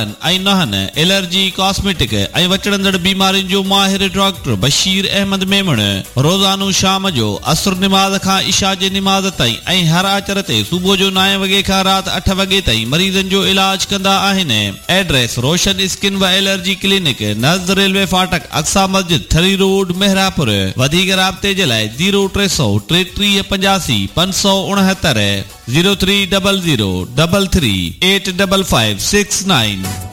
ऐं नहन allergy cosmetic ऐं वचड़ंदड़ बीमारियुनि जो माहिर डॉक्टर बशीर अहमद मेमण रोज़ानो शाम जो असर निमाज़ खां इशा जे निमाज़ ताईं ऐं हर आचर ते सुबुह जो 9 वॻे खां राति 8 वॻे ताईं मरीज़नि जो इलाज कंदा आहिनि। एड्रेस रोशन स्किन व एलर्जी क्लिनिक नज़द रेलवे फाटक अक्सा मस्जिद थरी रोड मेहरापुर। वधीक राब्ते जे लाइ 0300 33 85 569 0300 33 855 69।